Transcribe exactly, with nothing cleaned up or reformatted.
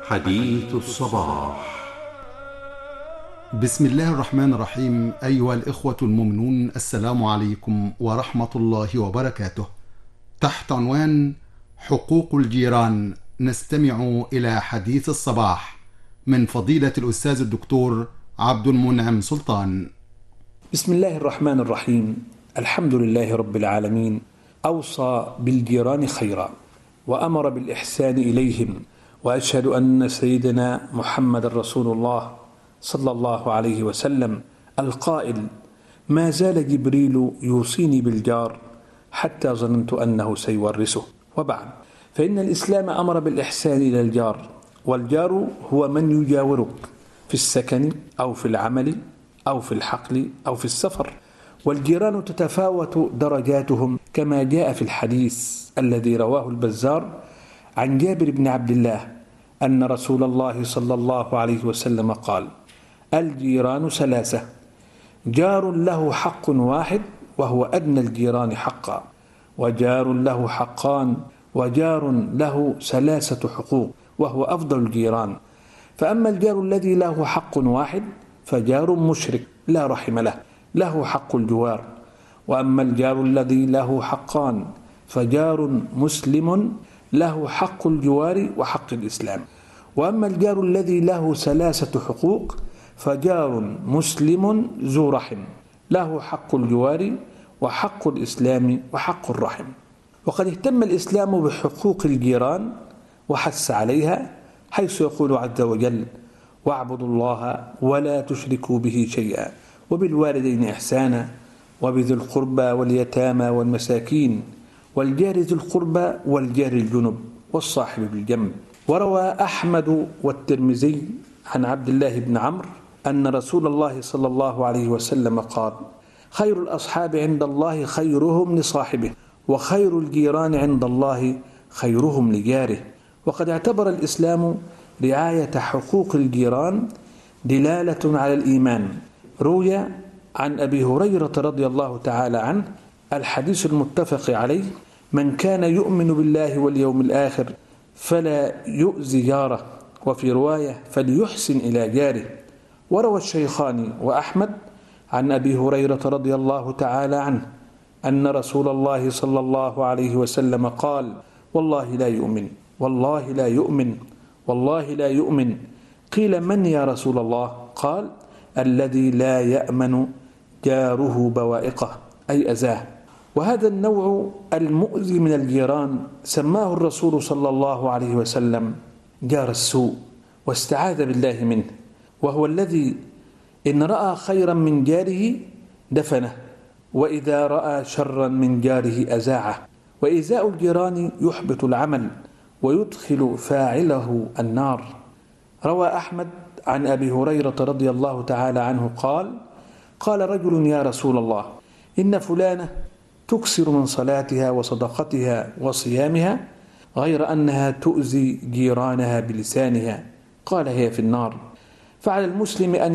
حديث الصباح. بسم الله الرحمن الرحيم. أيها الإخوة المؤمنون، السلام عليكم ورحمة الله وبركاته. تحت عنوان حقوق الجيران نستمع إلى حديث الصباح من فضيلة الأستاذ الدكتور عبد المنعم سلطان. بسم الله الرحمن الرحيم. الحمد لله رب العالمين. أوصى بالجيران خيرا وأمر بالإحسان إليهم، وأشهد أن سيدنا محمد رسول الله صلى الله عليه وسلم القائل: ما زال جبريل يوصيني بالجار حتى ظننت أنه سيورثه. وبعد، فإن الإسلام أمر بالإحسان إلى الجار، والجار هو من يجاورك في السكن أو في العمل أو في الحقل أو في السفر. والجيران تتفاوت درجاتهم كما جاء في الحديث الذي رواه البزار عن جابر بن عبد الله أن رسول الله صلى الله عليه وسلم قال: الجيران ثلاثة: جار له حق واحد وهو أدنى الجيران حقا، وجار له حقان، وجار له ثلاثة حقوق وهو أفضل الجيران. فأما الجار الذي له حق واحد فجار مشرك لا رحم له، له حق الجوار. وأما الجار الذي له حقان فجار مسلم له حق الجوار وحق الإسلام. وأما الجار الذي له ثلاثة حقوق فجار مسلم ذو رحم له حق الجوار وحق الإسلام وحق الرحم. وقد اهتم الإسلام بحقوق الجيران وحث عليها، حيث يقول عز وجل: واعبدوا الله ولا تشركوا به شيئا وبالوالدين إحسانا وبذي القربى واليتامى والمساكين والجار ذي القربى والجار الجنب والصاحب بالجنب. وروى أحمد والترمذي عن عبد الله بن عمرو أن رسول الله صلى الله عليه وسلم قال: خير الأصحاب عند الله خيرهم لصاحبه، وخير الجيران عند الله خيرهم لجاره. وقد اعتبر الإسلام رعاية حقوق الجيران دلالة على الإيمان. روي عن أبي هريرة رضي الله تعالى عنه الحديث المتفق عليه: من كان يؤمن بالله واليوم الآخر فلا يؤذي جاره، وفي رواية فليحسن إلى جاره. وروى الشيخان وأحمد عن أبي هريرة رضي الله تعالى عنه أن رسول الله صلى الله عليه وسلم قال: والله لا يؤمن، والله لا يؤمن، والله لا يؤمن. قيل: من يا رسول الله؟ قال: الذي لا يأمن جاره بوائقه، أي أذاه. وهذا النوع المؤذي من الجيران سماه الرسول صلى الله عليه وسلم جار السوء، واستعاذ بالله منه، وهو الذي إن رأى خيرا من جاره دفنه، وإذا رأى شرا من جاره أزاعه. وإيذاء الجيران يحبط العمل ويدخل فاعله النار. روى أحمد عن أبي هريرة رضي الله تعالى عنه قال: قال رجل: يا رسول الله، إن فلانة تكثر من صلاتها وصدقتها وصيامها، غير أنها تؤذي جيرانها بلسانها. قال: هي في النار. فعلى المسلم أن